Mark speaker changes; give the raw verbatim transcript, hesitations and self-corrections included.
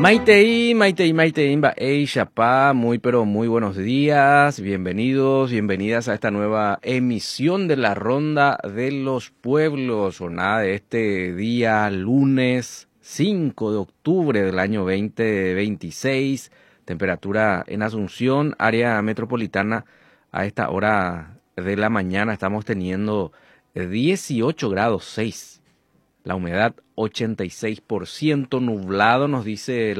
Speaker 1: Maitei, Maitei, Maitei, Ey, Chapá, muy pero muy buenos días, bienvenidos, bienvenidas a esta nueva emisión de la Ronda de los Pueblos, jornada de este día lunes cinco de octubre del año veinte veintiséis, temperatura en Asunción, área metropolitana, a esta hora de la mañana estamos teniendo dieciocho grados seis. La humedad ochenta y seis por ciento, nublado nos dice